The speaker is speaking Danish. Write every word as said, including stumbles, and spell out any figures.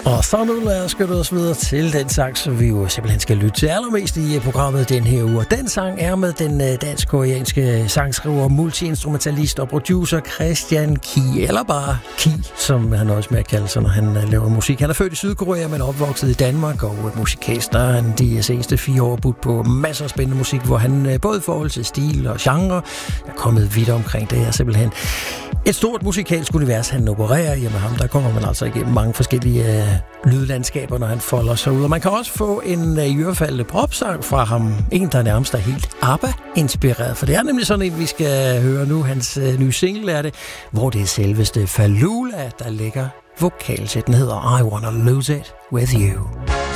Og så nu lad os skynde os videre til den sang, som vi jo simpelthen skal lytte til allermest i programmet den her uge. Den sang er med den dansk-koreanske sangskriver, multiinstrumentalist og producer Christian Ki, eller bare Ki, som han også med at kalde sig, når han laver musik. Han er født i Sydkorea, men opvokset i Danmark, og musikalsk, der han de seneste fire år budt på masser af spændende musik, hvor han både i forhold til stil og genre er kommet vidt omkring. Det er simpelthen et stort musikalsk univers, han opererer i, med ham. Der kommer man altså igennem mange forskellige uh, lydlandskaber, når han folder sig ud. Og man kan også få en uh, i hvert fald popsang fra ham. En, der nærmest er helt ABBA-inspireret. For det er nemlig sådan en, vi skal høre nu. Hans uh, nye single er det, hvor det er selveste Falula, der lægger vokalsæt. Den hedder I Wanna Lose It With You.